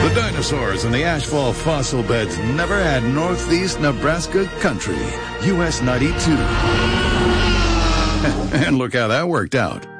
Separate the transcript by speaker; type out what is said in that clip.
Speaker 1: The dinosaurs and the asphalt fossil beds never had Northeast Nebraska country. US 92. And look how that worked out.